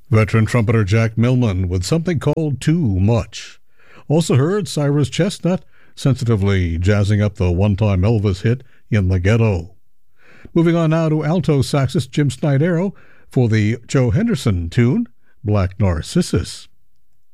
Veteran trumpeter Jack Millman with something called Too Much. Also heard Cyrus Chestnut sensitively jazzing up the one-time Elvis hit In the Ghetto. Moving on now to alto saxist Jim Snydero for the Joe Henderson tune, Black Narcissus.